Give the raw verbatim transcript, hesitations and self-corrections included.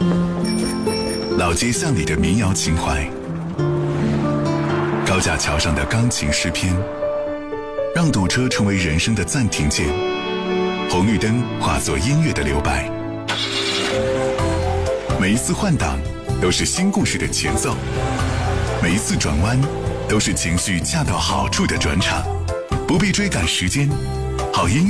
老街巷里的民谣情怀，高架桥上的钢琴诗篇，让堵车成为人生的暂停键，红绿灯化作音乐的留白。每一次换挡都是新故事的前奏，每一次转弯都是情绪恰到好处的转场。不必追赶时间，好音乐